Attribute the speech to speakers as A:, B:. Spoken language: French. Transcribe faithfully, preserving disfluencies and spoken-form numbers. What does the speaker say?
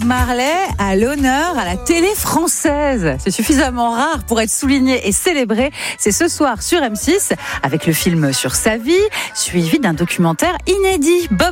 A: Marley à l'honneur à la télé française. C'est suffisamment rare pour être souligné et célébré. C'est ce soir sur M six avec le film sur sa vie, suivi d'un documentaire inédit. Bob